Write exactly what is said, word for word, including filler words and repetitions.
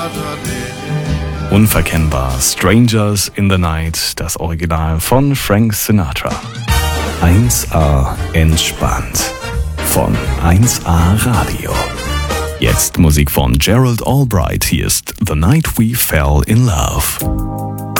Unverkennbar, Strangers in the Night, das Original von Frank Sinatra. eins A entspannt von eins A Radio. Jetzt Musik von Gerald Albright, hier ist The Night We Fell in Love.